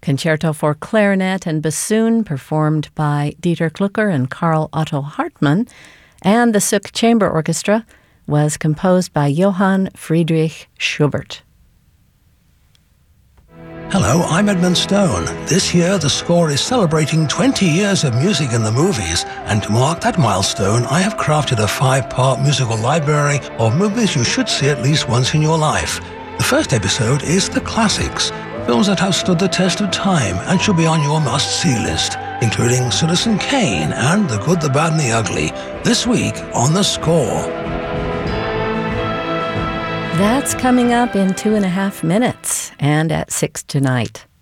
Concerto for Clarinet and Bassoon, performed by Dieter Klucker and Karl Otto Hartmann, and the Suk Chamber Orchestra, was composed by Johann Friedrich Schubert. Hello, I'm Edmund Stone. This year, the score is celebrating 20 years of music in the movies, and to mark that milestone, I have crafted a 5-part musical library of movies you should see at least once in your life. The first episode is The Classics, films that have stood the test of time and should be on your must-see list, including Citizen Kane and The Good, the Bad and the Ugly, this week on The Score. That's coming up in 2.5 minutes and at 6 tonight.